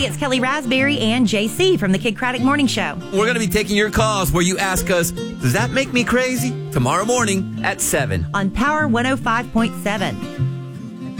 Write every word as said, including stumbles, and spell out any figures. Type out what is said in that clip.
it's Kelly Raspberry and J C from the Kid Craddock Morning Show. We're going to be taking your calls where you ask us, does that make me crazy? Tomorrow morning at seven. On Power one oh five point seven.